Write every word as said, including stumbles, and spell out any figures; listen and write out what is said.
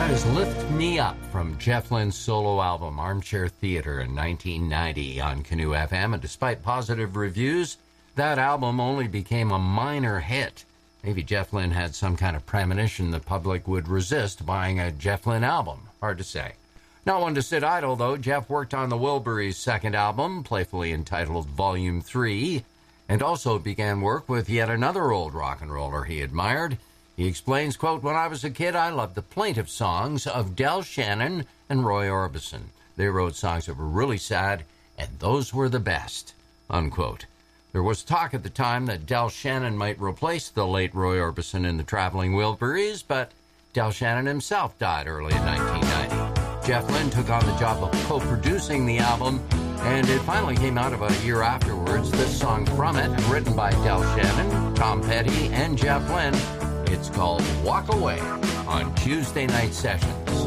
That is Lift Me Up from Jeff Lynne's solo album Armchair Theater in nineteen ninety on Canoe F M. And despite positive reviews, that album only became a minor hit. Maybe Jeff Lynne had some kind of premonition the public would resist buying a Jeff Lynne album. Hard to say. Not one to sit idle, though. Jeff worked on the Wilburys' second album, playfully entitled Volume three, and also began work with yet another old rock and roller he admired. He explains, quote, "When I was a kid, I loved the plaintive songs of Del Shannon and Roy Orbison. They wrote songs that were really sad, and those were the best," unquote. There was talk at the time that Del Shannon might replace the late Roy Orbison in the Traveling Wilburys, but Del Shannon himself died early in nineteen ninety. Jeff Lynne took on the job of co-producing the album, and it finally came out about a year afterwards. This song from it, written by Del Shannon, Tom Petty, and Jeff Lynne. It's called Walk Away on Tuesday Night Sessions.